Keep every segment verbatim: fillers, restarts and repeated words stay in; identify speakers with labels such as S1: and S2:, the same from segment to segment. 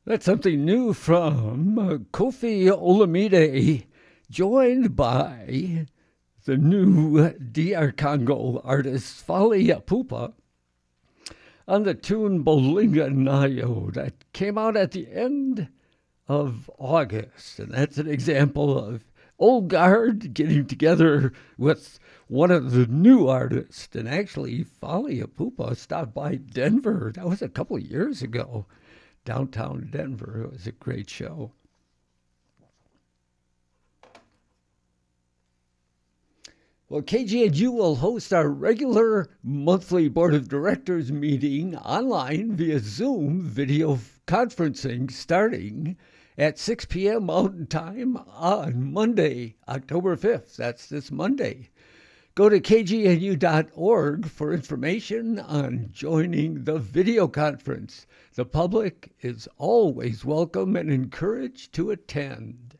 S1: That's something new from uh, Kofi Olumide, joined by the new D R Congo artist Fali Ipupa on the tune Bolinga Nayo that came out at the end of August. And that's an example of old guard getting together with one of the new artists. And actually, Fali Ipupa stopped by Denver. That was a couple of years ago. Downtown Denver. It was a great show. Well, K G N U will host our regular monthly Board of Directors meeting online via Zoom video conferencing starting at six p.m. Mountain Time on Monday, October fifth. That's this Monday. Go to k g n u dot org for information on joining the video conference. The public is always welcome and encouraged to attend.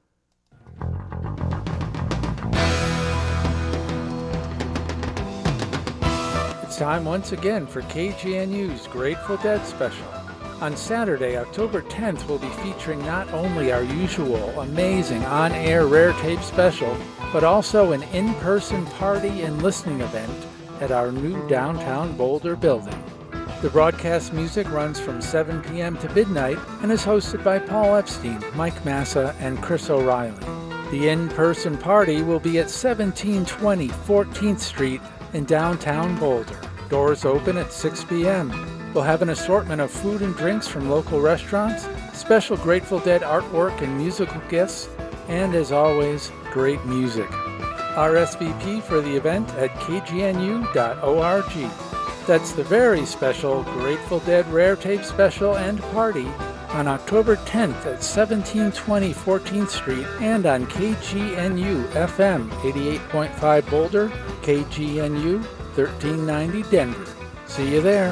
S2: It's time once again for K G N U's Grateful Dead special. On Saturday, October tenth, we'll be featuring not only our usual amazing on-air rare tape special, but also an in-person party and listening event at our new downtown Boulder building. The broadcast music runs from seven p.m. to midnight and is hosted by Paul Epstein, Mike Massa, and Chris O'Reilly. The in-person party will be at seventeen twenty fourteenth Street in downtown Boulder. Doors open at six p.m. We'll have an assortment of food and drinks from local restaurants, special Grateful Dead artwork and musical gifts, and as always, great music. R S V P for the event at k g n u dot org. That's the very special Grateful Dead Rare Tape Special and Party on October tenth at seventeen twenty fourteenth Street and on K G N U F M eighty-eight point five Boulder, K G N U thirteen ninety Denver. See you there.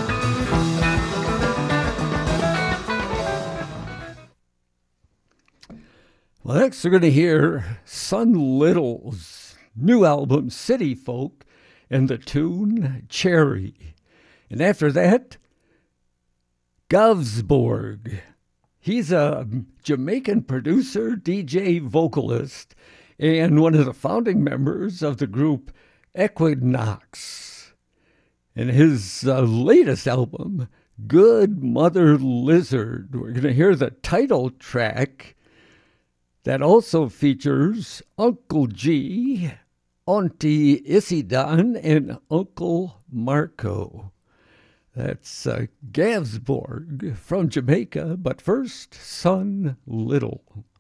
S1: Well, next we're going to hear Son Little's new album, City Folk, and the tune Cherry. And after that, Gavsborg. He's a Jamaican producer, D J, vocalist, and one of the founding members of the group Equinox. And his uh, latest album, Good Mother Lizard. We're going to hear the title track that also features Uncle G, Auntie Isidon, and Uncle Marco. That's uh, Gavsborg from Jamaica, but first, Son Little.